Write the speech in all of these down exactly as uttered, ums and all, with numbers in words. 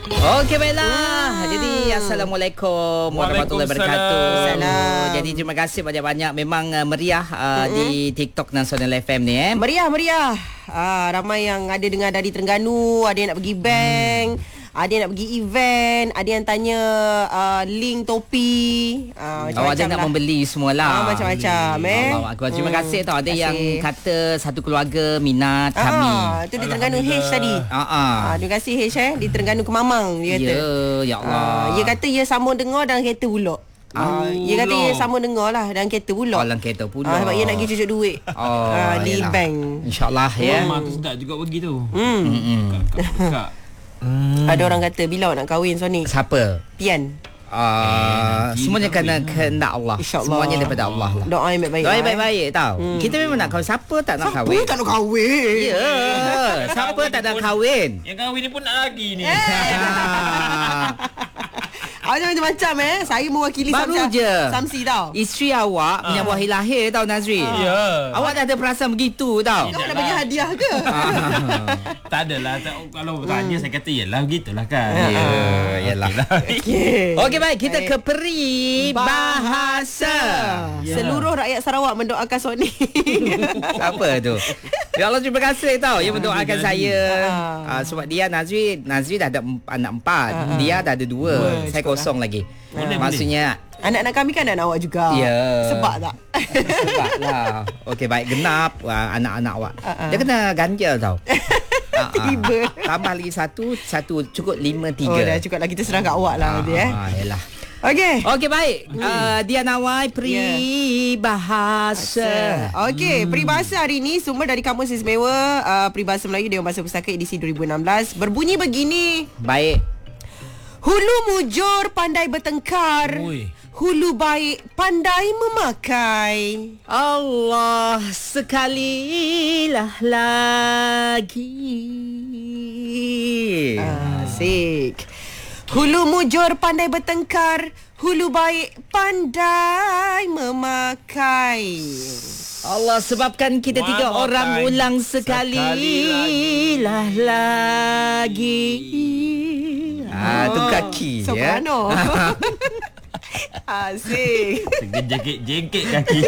Okey, baiklah. Hmm. Jadi Assalamualaikum warahmatullahi wabarakatuh. Salam. Jadi terima kasih banyak-banyak. Memang uh, meriah uh, hmm. di TikTok Nasional F M ni eh. Meriah, meriah. Ah, ramai yang ada dengar dari Terengganu, ada yang nak pergi bank, hmm. ada yang nak pergi event, ada yang tanya uh, link topi. Ah, Awak ada nak lah. membeli semualah. Ah, macam-macam eh. Allah Akbar. Terima Hmm. kasih tau. Ada Terima yang kasih. kata satu keluarga minat Ah, kami. itu di Terengganu H tadi. Ah, ah. Ah, terima kasih H eh di Terengganu Kemamang dia kata. Ya, ya Allah. Ah, dia kata ia sambung dengar dalam kereta pula. Ah, dia kata ia sambung dengar lah dalam kereta pula. Oh, dalam kereta pula. Ah, sebab dia nak pergi cucuk duit. Oh, ah, di yalah. bank. InsyaAllah ya. Mak tu sedap juga pergi tu. Hmm. Mm-mm. Kak. Hmm. Ada orang kata bila awak nak kahwin Sonic? Siapa? Pian. Uh, Eh, semuanya kahwin kena lah. kehendak Allah. InsyaAllah. Semuanya daripada Allah lah. Doa yang baik-baik. Doa lah, yang baik-baik tau. Hmm. Kita memang nak kahwin. Siapa tak nak Siapa kahwin? tak nak kahwin? Ya. Siapa tak nak kahwin? Yang kahwin ni pun nak lagi ni. Ah. Awak jangan macam-macam eh. Saya mewakili Baru Samsi, je. Samsi tau. Isteri awak Ah. menyambut hari lahir tau Nazri. Ya. Awak dah ada perasaan begitu tau. Kau Tidak nak bagi lah. hadiah ke? Ah. Tak adalah. Tak, kalau bertanya saya kata yalah begitulah kan. Ya, yalah. Okey. Okey baik, kita Baik. ke peribahasa. Ya. Seluruh rakyat Sarawak mendoakan Sonic. Siapa tu? Ya Allah, terima kasih tau yang mendoakan jadi. saya. Ah. Ah, sebab dia Nazri, Nazri dah ada emp- anak empat. Ah, ah. Dia dah ada dua. Dua, Saya cukup kosong lagi. Boleh, Maksudnya Anak-anak kami kan anak awak juga. Ya. Sebab tak? sebab lah. Okey baik, genap ah, anak-anak awak. Ah, ah. Dia kena ganjil tau. Ah, ah. Tiba. Tambah lagi satu, satu cukup lima tiga. Oh dah cukup lah. Kita serah kat awak lah nanti eh. Ah, yalah. Okey. Okey baik. Uh, dia Nawai peribahasa. Okey, peribahasa hari ini sumber dari Kamus Istimewa uh, Peribahasa Melayu Dewan Bahasa Pusaka edisi dua ribu enam belas. Berbunyi begini. Baik. Hulu mujur pandai bertengkar. Ui. Hulu baik pandai memakai. Allah sekalilah lagi. Asik. Hulu mujur pandai bertengkar. Hulu baik pandai memakai. Allah sebabkan kita One tiga more orang time. ulang sekali, Sekali lah lagi. Ah, tu kaki ya. Soprano. Asik. Terjengkit-jengkit kaki.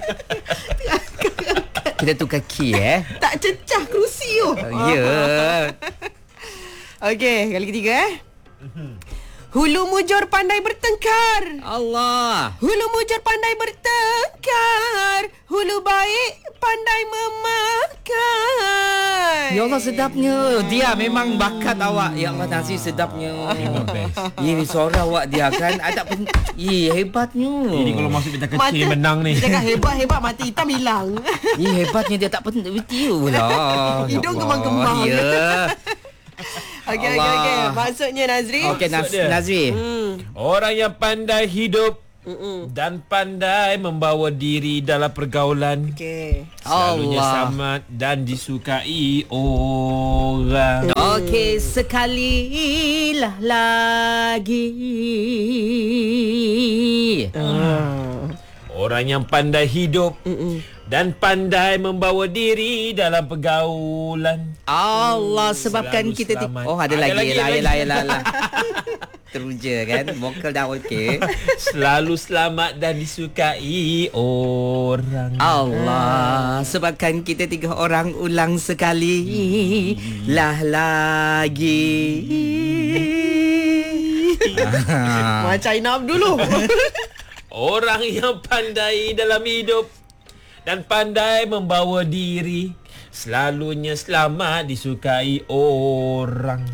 Kita tu kaki eh. Tak cecah kerusi tu. Ya. Okey, kali ketiga eh. Hulu mujur pandai bertengkar. Allah. Hulu mujur pandai bertengkar. Hulu baik pandai memakai. Ya Allah sedapnya. Dia memang bakat awak. Ya Allah Nazri sedapnya. Memang best. Ya suara awak dia kan ada pen. Ya hebatnya. Ini kalau masuk pita kecil menang ni. Cakap hebat-hebat mata hitam hilang. Ya hebatnya dia tak penting betul lah. Hidung kembang-kembang. Ya. Okey, okey, Allah. okey. Maksudnya Nazri. Okey Naz- Maksud dia? Nazri. Hmm. Orang yang pandai hidup Mm-mm. dan pandai membawa diri dalam pergaulan, Okey. selalunya Allah. selamat dan disukai orang. Okey, sekali lah lagi. Ah. Orang yang pandai hidup Mm-mm. dan pandai membawa diri dalam pergaulan. Allah sebabkan Selalu kita ti- selamat. Oh ada, Ada lagi, lagi, lah, ada yelah, lagi. yelah, yelah. Teruja kan. Vokal dah okey. Selalu selamat dan disukai orang. Allah sebabkan kita tiga orang ulang sekali lah lagi. Macam Aina Abdul dulu. Orang yang pandai dalam hidup dan pandai membawa diri, selalunya selamat disukai orang.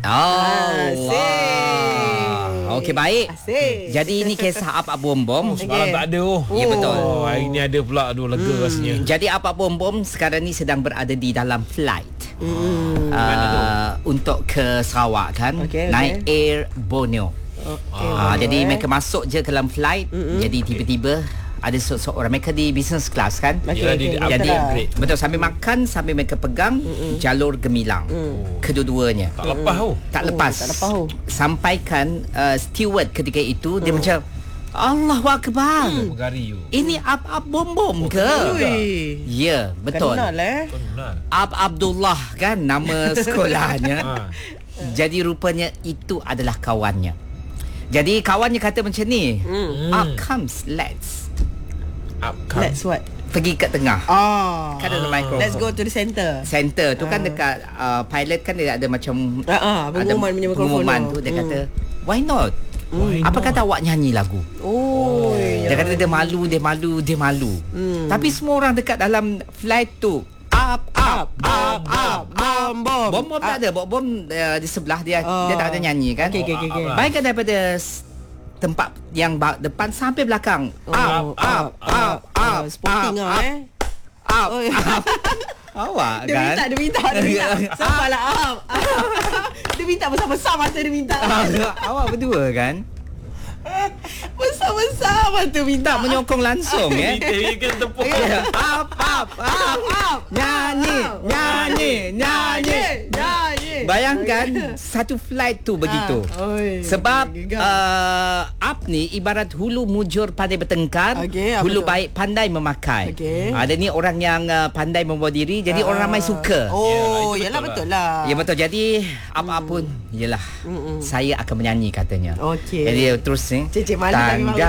Allah. Okey baik. Asik. Jadi ini kisah Apa Bom Bom. Semalam Okey. tak ada oh. Ya betul. Oh, hari ni ada pula. Aduh lega hmm. rasanya. Jadi Apa Bom Bom sekarang ni sedang berada di dalam flight. Hmm. Uh, untuk ke Sarawak kan. Okey, okey. Naik Air Borneo. Okey. Ah, boleh, jadi eh. mereka masuk je ke dalam flight. Mm-mm. Jadi tiba-tiba ada seorang mereka di business class kan. Okey, Yelah, okey, dia- betul Jadi lah. upgrade. betul sambil makan sambil mereka pegang Mm-mm. jalur gemilang. Mm. Kedua-duanya. Tak lepas oh. Tak Oh, lepas. tak lepas, oh. Sampaikan uh, steward ketika itu dia macam Allahu Akbar. Bergari you. Ini Ab-Ab Bom Bom ke? Ui. Ya, betul. Kenal eh. Kenal. Ab Abdullah kan nama sekolahnya. Ha. Jadi rupanya itu adalah kawannya. Jadi kawannya kata macam ni, Hmm. up comes let's. Up come. Let's what? Pergi kat tengah. Ah. Kan ada mikrofon. Let's go to the center. Center tu kan dekat uh, pilot kan dia ada macam Ah, ah, pengumuman ada punya mikrofon pengumuman tu. tu dia Hmm. kata why not? Why Apa not? kata awak nyanyi lagu? Oh, Dia kata dia malu, dia malu, dia malu. Hmm. Tapi semua orang dekat dalam flight tu up up up up bom bom. Bom bom tak ada. Bom bom uh, di sebelah dia. Oh. Dia tak ada nyanyi kan. Okey okey okey. Okay. Bayangkan daripada s- tempat yang ba- depan sampai belakang. Oh, Up up up up. Sporting up, ah up, eh. Up. Oh, up. Awak Dia kan. minta, dia minta, dia minta. Sabarlah up. Dia minta besar-besar mata dia minta. Awak berdua kan. Besar-besar mata minta. Tak menyokong langsung eh. Kita kan tepuk. Up up up Up. Nyanyi, nyanyi, nyanyi. Nyanyi. Bayangkan satu flight tu begitu. Ah, oi, Sebab gegar. uh, up ni ibarat hulu mujur pandai bertengkar, Okey, apa hulu tu? baik pandai memakai. Okey. Ada ni orang yang uh, pandai membawa diri, jadi orang ramai suka. Oh, Yalah, itu yalah betul betul lah. Ya betul. Jadi apa-apa pun, yalah, saya akan menyanyi katanya. Okey. Jadi terus ni. Cik-cik malu tak memang tangga